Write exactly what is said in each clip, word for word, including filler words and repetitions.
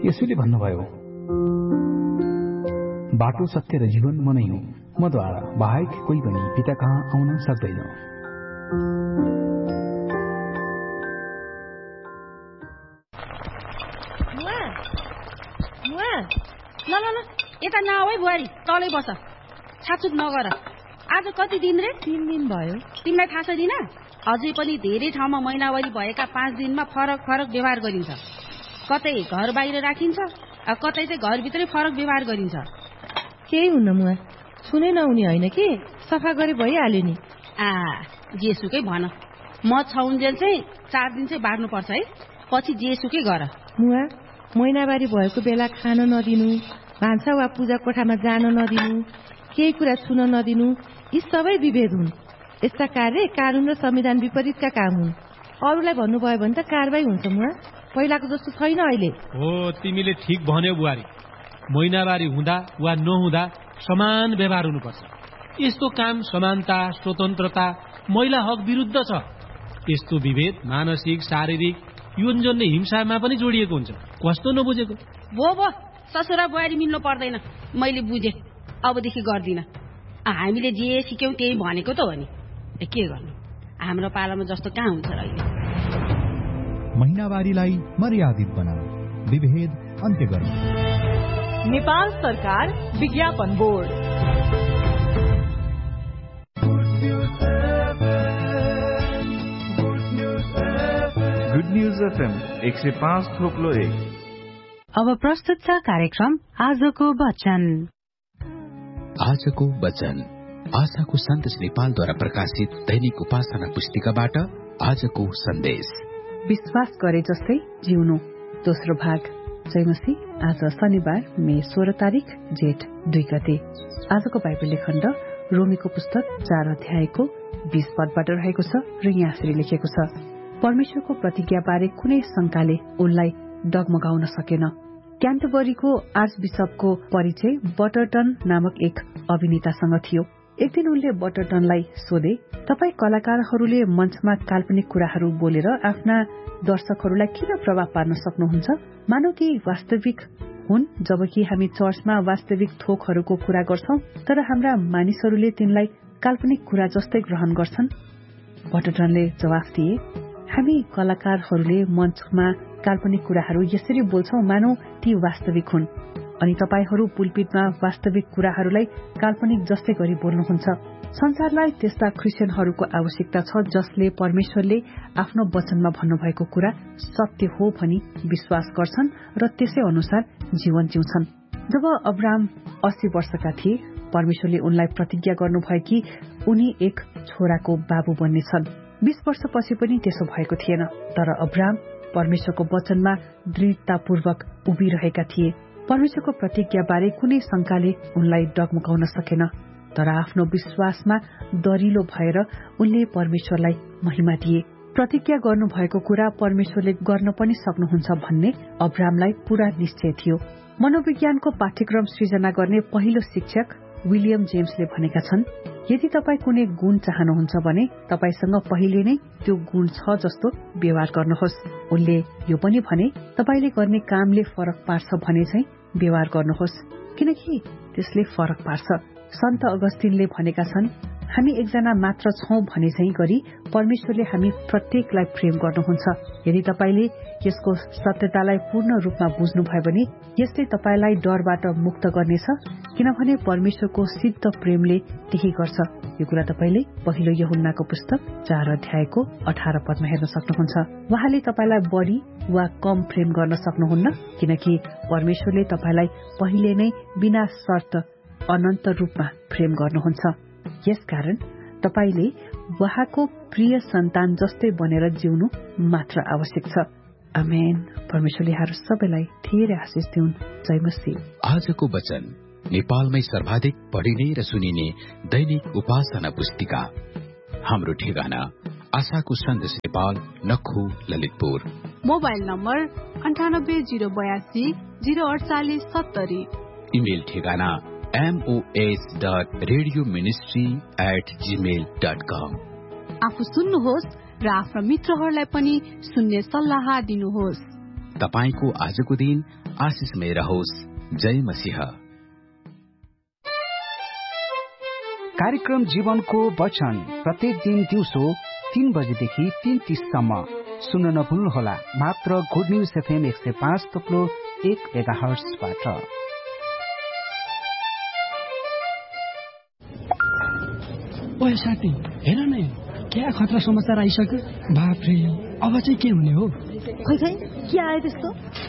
यसुले भन्नुभयो, बाटो, सत्य र जीवन म नै हुँ, मद्वारा बाहेक कोही पनि पिता कहाँ आउन सक्दैन। ल ल ल यता नआऊ है बुहारी, तलै बस, छाछुट नगर। आज कति दिन रे? तीन दिन भयो। तिमीलाई थाहा छैन? अझै पनि धेरै ठाउँमा महिनावारी भएका पाँच दिनमा फरक फरक व्यवहार गरिन्छ। कतै घर बाहिर राखिन्छ, कतै चाहिँ घरभित्रै फरक व्यवहार गरिन्छ। केही हुन्न मुवा, सुनै नहुने होइन कि, सफा गरे भइहाल्यो नि। आ जेसुकै भन, म छाउन्जेल चाहिँ चार दिन चाहिँ बार्नुपर्छ है, पछि जेसुकै गर। मुवा, महिनावारी भएको बेला खान नदिनु, भान्सा वा पूजा कोठामा जान नदिनु, केही कुरा छुन नदिनु, यी सबै विभेद हुन्। यस्ता कार्य कानून र संविधान विपरीतका काम हुन्। अरूलाई भन्नुभयो भने त कारबाही हुन्छ मुवा, पहिलाको जस्तो छैन अहिले। हो, तिमीले ठिक भन्यौ बुहारी। महिनावारी हुँदा वा नहुँदा समान व्यवहार हुनुपर्छ। यस्तो काम समानता, स्वतन्त्रता, महिला हक विरुद्ध छ। यस्तो विभेद मानसिक, शारीरिक, यौनजन्य हिंसामा पनि जोडिएको हुन्छ। कस्तो नबुझेको? भो भो, ससुरा बुहारी मिल्नु पर्दैन, मैले बुझेँ, अबदेखि गर्दिन। हामीले जे सिक्यौँ त्यही भनेको त हो नि, के गर्नु, हाम्रो पालामा जस्तो कहाँ हुन्छ र अहिले। महिनावारीलाई मर्यादित बनाऊ, विभेद अन्त्य गर्नु। नेपाल सरकार विज्ञापन बोर्ड। गुड न्यूज एफएम एक सय पाँच थोप्लो एक। अब प्रस्तुत छ कार्यक्रम आजको वचन। आजको वचन आशाको सन्देश नेपालद्वारा प्रकाशित दैनिक उपासना पुस्तिकाबाट आजको सन्देश। विश्वास गरे जस्तै जिउनु, दोस्रो भाग। जय मसीह। आज शनिबार मे सोह्र तारिक जेठ दुई गते। आजको बाइबल खण्ड रोमीको पुस्तक चार अध्यायको बीस पदबाट रहेको छ र यहाँ लेखेको छ, परमेश्वरको प्रतिज्ञा बारे कुनै शंकाले उनलाई डगमगाउन सकेन। क्यान्टरबरीको आर्चबिशपको परिचय बटरटन नामक एक अभिनेतासँग थियो। एक दिन उनले बटरटनलाई सोधे, तपाई कलाकारहरूले मञ्चमा काल्पनिक कुराहरू बोलेर आफ्ना दर्शकहरूलाई किन प्रभाव पार्न सक्नुहुन्छ? मानौ ती वास्तविक हुन्, जबकि हामी चर्चमा वास्तविक थोकहरूको कुरा गर्छौं, तर हाम्रा मानिसहरूले तिनलाई काल्पनिक कुरा जस्तै ग्रहण गर्छन्। बटरटनले जवाफ दिए, हामी कलाकारहरूले मञ्चमा काल्पनिक कुराहरू यसरी बोल्छौं मानौ ती वास्तविक हुन्, अनि तपाईहरू पुलपिटमा वास्तविक कुराहरूलाई काल्पनिक जस्तै गरी बोल्नुहुन्छ। संसारलाई त्यस्ता क्रिस्चियनहरूको आवश्यकता छ जसले परमेश्वरले आफ्नो वचनमा भन्नुभएको कुरा सत्य हो भनी विश्वास गर्छन् र त्यसै अनुसार जीवन जिउँछन्। जब अब्राहम अस्सी वर्षका थिए, परमेश्वरले उनलाई प्रतिज्ञा गर्नुभयो कि उनी एक छोराको बाबु बन्नेछन्। बीस वर्षपछि पनि त्यसो भएको थिएन, तर अब्राहम परमेश्वरको वचनमा दृढतापूर्वक उभिरहेका थिए। परमेश्वरको प्रतिज्ञा बारे कुनै शंकाले उनलाई डगमगाउन सकेन, तर आफ्नो विश्वासमा दरिलो भएर उनले परमेश्वरलाई महिमा दिए। प्रतिज्ञा गर्नुभएको कुरा परमेश्वरले गर्न पनि सक्नुहुन्छ भन्ने अब्राहमलाई पूरा निश्चय थियो। मनोविज्ञानको पाठ्यक्रम सृजना गर्ने पहिलो शिक्षक विलियम जेम्सले भनेका छन्, यदि तपाई कुनै गुण चाहनुहुन्छ भने तपाईसँग पहिले नै त्यो गुण छ जस्तो व्यवहार गर्नुहोस्। उनले यो पनि भने, तपाईले गर्ने कामले फरक पार्छ भने चाहिँ व्यवहार गर्नुहोस्, किनकि त्यसले फरक पार्छ। सन्त अगस्टिनले भनेका छन्, हामी एकजना मात्र छौं भने चाहिँ गरी परमेश्वरले हामी प्रत्येकलाई प्रेम गर्नुहुन्छ। यदि तपाईले यसको सत्यतालाई पूर्ण रूपमा बुझ्नुभयो भने यसले तपाईलाई डरबाट मुक्त गर्नेछ, किनभने परमेश्वरको सिद्ध प्रेमले त्यही गर्छ। यो कुरा तपाईले पहिलो यूहन्नाको पुस्तक चार अध्यायको अठार पदमा हेर्न सक्नुहुन्छ। उहाँले तपाईलाई बढी वा कम प्रेम गर्न सक्नुहुन्न, किनकि परमेश्वरले तपाईलाई पहिले नै बिना शर्त अनन्त रूपमा प्रेम गर्नुहुन्छ। यसकारण तपाईले उहाँको प्रिय सन्तान जस्तै बनेर जिउनु मात्र आवश्यक छ। आमेन। परमेश्वरले हारू सबैलाई धेरै आशिष दिउन्। जय मसीह। आजको वचन नेपालमै सर्वाधिक पढिने र सुनिने दैनिक उपासना पुस्तिका। हाम्रो ठेगाना आशाको सन्देश नेपाल, नक्खु, ललितपुर। मोबाइल नम्बर अन्ठानब्बे जीरो बयासी जीरो अडचालिस सत्तरी। इमेल ठेगाना MOS dot radio ministry at Gmail dot कम। आफू सुन्नुहोस् र आफ्ना मित्रहरूलाई पनि सुन्ने सल्लाह दिनुहोस्। तपाईको आजको दिन आशिषमय रहोस्। जय मसीह। कार्यक्रम जीवनको वचन प्रत्येक दिन दिउँसो तीन बजेदेखि तीन तीससम्म सुन्न नभुल्नुहोला। मात्र गुड न्युज एफएम एक सय पाँच थोप्लो एक मेगाहर्ट्जबाट। ओए साथी, हेर न, क्या खतरा समाचार आइसक्यो। बाफ्रे, अब चाहिँ के हुने हो? खै खै के आयो त्यस्तो?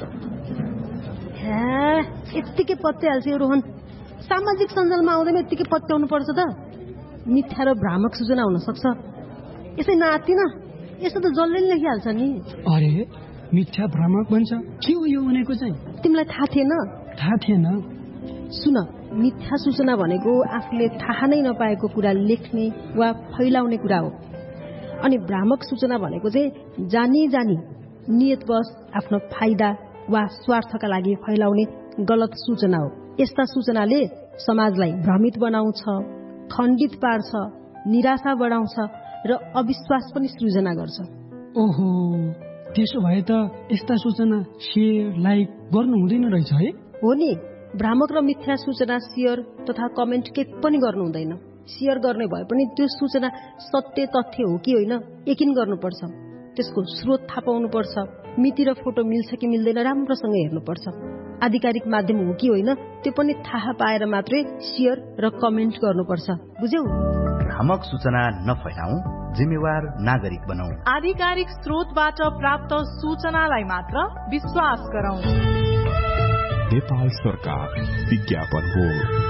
यत्तिकै पत्याइहाल्छ यो रोहन। सामाजिक सञ्जालमा आउँदैन यत्तिकै पत्याउनु पर्छ त। मिथ्या र भ्रामक सूचना हुन सक्छ। यसै नातिन यस्तो त जसले नि लेखिहाल्छ नि। अरे मिथ्या भ्रामक भन्छ, के हो यो भनेको चाहिँ? तिमीलाई थाहा थिएन? थाहा थिएन। सुन, मिथ्या सूचना भनेको आफूले थाहा नै नपाएको कुरा लेख्ने वा फैलाउने कुरा हो। अनि भ्रामक सूचना भनेको चाहिँ जानी जानी नियतवश आफ्नो फाइदा वा स्वार्थका लागि फैलाउने गलत सूचना हो। यस्ता सूचनाले समाजलाई भ्रमित बनाउँछ, खण्डित पार्छ, निराशा बढाउँछ र अविश्वास पनि सृजना गर्छ। ओहो, त्यसो भए त यस्ता सूचना शेयर लाइक गर्नु हुँदैन रहेछ है? हो नि, भ्रामक र मिथ्या सूचना शेयर तथा कमेन्ट के पनि गर्नु हुँदैन। शेयर गर्ने भए पनि त्यो सूचना सत्य तथ्य हो कि होइन यकिन गर्नुपर्छ। त्यसको स्रोत थाहा पाउनुपर्छ। मिति र फोटो मिल्छ कि मिल्दैन राम्रोसँग हेर्नुपर्छ। आधिकारिक माध्यम हो कि होइन त्यो पनि थाहा पाएर मात्रै शेयर र कमेन्ट गर्नुपर्छ। बुझ्यौ? भ्रामक सूचना नफैलाऊ, जिम्मेवार नागरिक बनाऊ। आधिकारिक स्रोतबाट प्राप्त सूचनालाई मात्र विश्वास गरौँ। नेपाल सरकार विज्ञापन बोर्ड।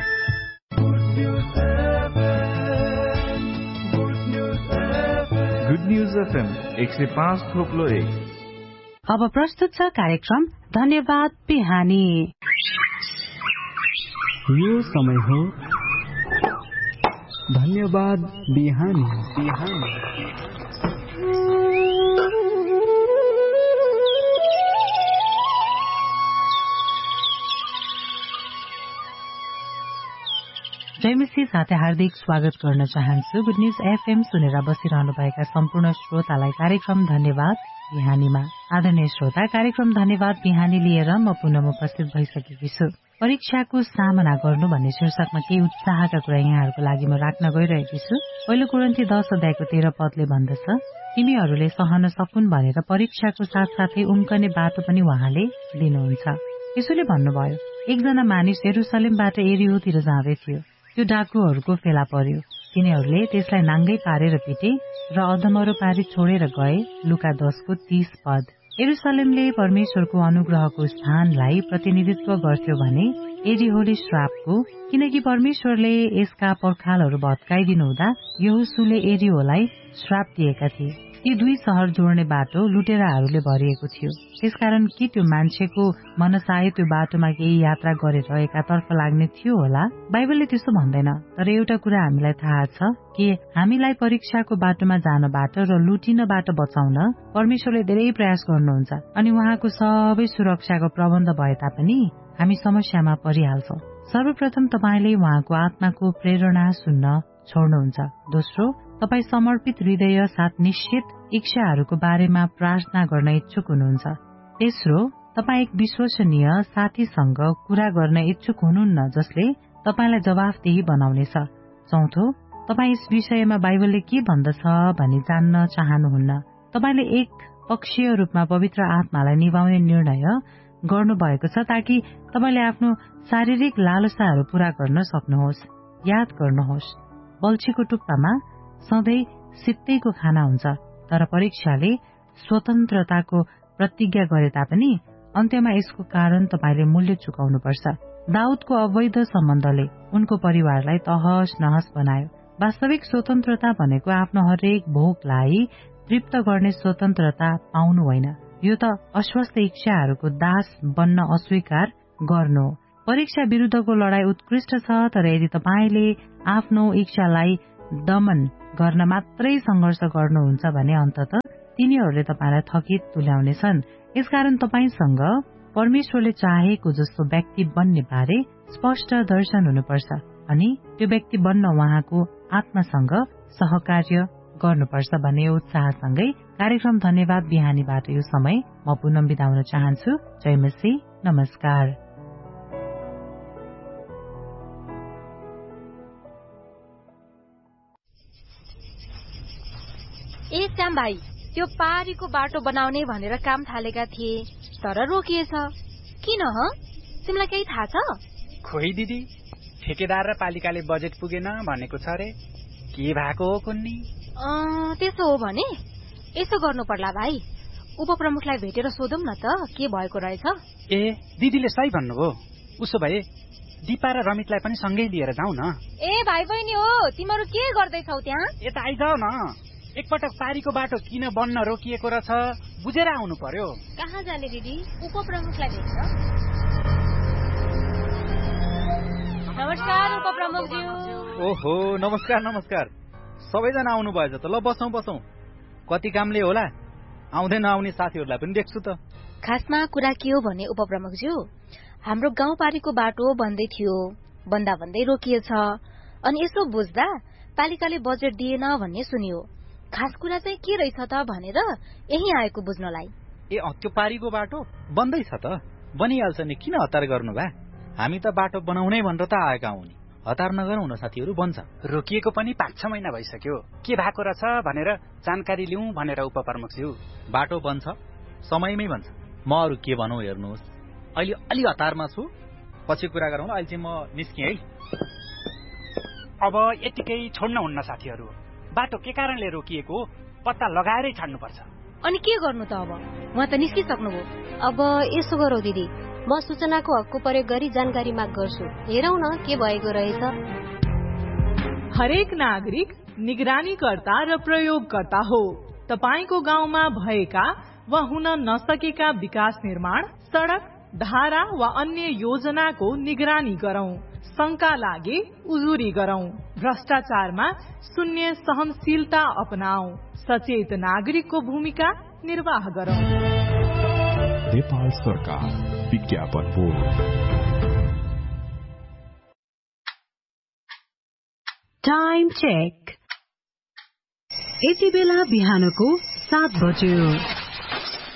गुड न्युज एफएम एक सय पाँच थोप्लो एक। अब प्रस्तुत छ कार्यक्रम धन्यवाद बिहानी। यो समय हो धन्यवाद बिहानी। बिहानी जयमसी साथै हार्दिक स्वागत गर्न चाहन्छु। गुड न्युज एफएम सुनेर बसिरहनु भएका सम्पूर्ण श्रोतालाई कार्यक्रम धन्यवाद बिहानीमा। आदरणीय श्रोता, कार्यक्रम धन्यवाद बिहानी लिएर म पुनः उपस्थित भइसकेकी छु। परीक्षाको सामना गर्नु भन्ने शीर्षकमा केही उत्साहका कुरा यहाँहरूको लागि म राख्न गइरहेकी छु। पहिलो कोरिन्थी दश अध्यायको तेह्र पदले भन्दछ, तिमीहरूले सहन सकुन् भनेर परीक्षाको साथसाथै उम्कने बाटो पनि उहाँले दिनुहुन्छ। यसोले भन्नुभयो, एकजना मानिस यरुसलेमबाट एरियोतिर जाँदै थियो। त्यो डाकुहरूको फेला पर्यो। तिनीहरूले त्यसलाई नाङ्गै पारेर पिटे र अधमरो पारी छोडेर गए। लुका दशको तीस पद। यरुसलेमले परमेश्वरको अनुग्रहको स्थानलाई प्रतिनिधित्व गर्थ्यो भने एरिहोले श्रापको, किनकि परमेश्वरले यसका पर्खालहरू भत्काइदिनु हुँदा यहोशूले एरिहोलाई श्राप दिएका थिए। ती दुई शहर जोड्ने बाटो लुटेराहरूले भरिएको थियो। त्यसकारण कि त्यो मान्छेको मनसाय त्यो बाटोमा केही यात्रा गरेर एकातर्फ लाग्ने थियो होला? बाइबलले त्यस्तो भन्दैन। तर एउटा कुरा हामीलाई थाहा छ कि हामीलाई परीक्षाको बाटोमा जानबाट र लुटिनबाट बचाउन परमेश्वरले धेरै प्रयास गर्नुहुन्छ। अनि उहाँको सबै सुरक्षाको प्रबन्ध भए तापनि हामी समस्यामा परिहाल्छौं। सर्वप्रथम तपाईले उहाँको आत्माको प्रेरणा सुन्न छोड्नुहुन्छ। दोस्रो, तपाई समर्पित हृदय साथ निश्चित इच्छाहरूको बारेमा प्रार्थना गर्न इच्छुक हुनुहुन्छ। तेस्रो, तपाई एक विश्वसनीय साथीसँग कुरा गर्न इच्छुक हुनुहुन्न जसले तपाईलाई जवाफदेही बनाउनेछ। चौथो, तपाई यस विषयमा बाइबलले के भन्दछ भनी जान्न चाहनुहुन्न। तपाईले एक पक्षीय रूपमा पवित्र आत्मालाई निभाउने निर्णय गर्नुभएको छ ताकि तपाईले आफ्नो शारीरिक लालसाहरू पूरा गर्न सक्नुहोस्। याद गर्नुहोस्, बल्छीको टुप्पामा सधैँ सित्तैको खाना हुन्छ, तर परीक्षाले स्वतन्त्रताको प्रतिज्ञा गरे तापनि अन्त्यमा यसको कारण तपाईले मूल्य चुकाउनुपर्छ। दाउदको अवैध सम्बन्धले उनको परिवारलाई तहस नहस बनायो। वास्तविक स्वतन्त्रता भनेको आफ्नो हरेक भोकलाई तृप्त गर्ने स्वतन्त्रता पाउनु होइन, यो त अस्वस्थ इच्छाहरूको दास बन्न अस्वीकार गर्नु। परीक्षा विरुद्धको लडाई उत्कृष्ट छ, तर यदि तपाईले आफ्नो इच्छालाई दमन गर्न मात्रै संघर्ष गर्नुहुन्छ भने अन्ततः तिनीहरूले तपाईलाई थकित तुल्याउनेछन्। यसकारण तपाईसँग परमेश्वरले चाहेको जस्तो व्यक्ति बन्ने बारे स्पष्ट दर्शन हुनुपर्छ अनि त्यो व्यक्ति बन्न उहाँको आत्मासँग सहकार्य गर्नुपर्छ भन्ने उत्साहसँगै कार्यक्रम धन्यवाद बिहानीबाट यो समय म पुनम बिदा हुन चाहन्छु। जय मसी, नमस्कार। ए श्याम भाइ, त्यो पारीको बाटो बनाउने भनेर काम थालेका थिए तर रोकिएछ। किन ह? तिमीलाई केही थाहा छ? खोइ दिदी, ठेकेदार र पालिकाले बजेट पुगेन भनेको छ रे। के भएको हो कुन्नी? त्यसो हो भने यसो गर्नु पर्ला भाइ, उपप्रमुखलाई भेटेर सोधौं न त के भएको रहेछ। ए दिदीले सही भन्नुभयो। उसो भए दिपा र रमितलाई पनि सँगै लिएर जाउँ न। ए भाइ बहिनी हो, तिमीहरू के गर्दैछौ त्यहाँ? यता आइजाऊ न। एकपटक पारीको बाटो किन बन्न रोकिएको रहेछ बुझेर आउनु पर्यो। कहाँ जाने दिदी? उपप्रमुखलाई भेट्न। नमस्कार उपप्रमुखज्यू। ओहो, नमस्कार नमस्कार। सबैजना आउनु भएछ त। ल बसौँ बसौँ। कति कामले होला, आउँदै नआउने साथीहरूलाई पनि देख्छु त। खासमा कुरा के हो भने उपप्रमुखज्यू, हाम्रो गाउँपारीको बाटो बन्दै थियो, बन्दा भन्दै रोकिएछ। अनि यसो बुझ्दा पालिकाले बजेट दिएन भन्ने सुनियो। खास कुरा चाहिँ के रहेछ त भनेर यही आएको बुझ्नलाई। ए त्यो पारीको बाटो बन्दैछ त। बनिहाल्छ नि, किन हतार गर्नु भा? हामी त बाटो बनाउनै भनेर त आएका हौ नि। हतार नगरौँ न साथीहरू, बन्छ। रोकिएको पनि पाँच छ महिना भइसक्यो। के भएको रहेछ भनेर जानकारी लिउँ भनेर उपप्रमुखज्यू। बाटो बन्छ, समयमै बन्छ। म अरू के भनौँ हेर्नुहोस्, अहिले अलि हतारमा छु, पछि कुरा गरौँ। अहिले चाहिँ म निस्केँ है। अब यतिकै छोड्न हुन्न साथीहरू। बाटो के कारणले रोकिएको पत्ता लगाएरै छाड्नुपर्छ। अनि के गर्नु त अब? उहाँ त निस्किसक्नुभयो। अब यसो गरौ दिदी, म सूचनाको हकको प्रयोग गरी जानकारी माग गर्छु। हेरौँ न के भएको रहेछ। हरेक नागरिक निगरानीकर्ता र प्रयोगकर्ता हो। तपाईको गाउँमा भएका वा हुन नसकेका विकास निर्माण, सड़क, धारा वा अन्य योजनाको निगरानी गरौं। शंका लागे उजुरी गरौं। भ्रष्टाचारमा शून्य सहनशीलता अपनाऊ। सचेत नागरिकको भूमिका निर्वाह गरौं। नेपाल सरकार विज्ञापन बोर्ड। Time check. यति बेला बिहानको सात बज्यो।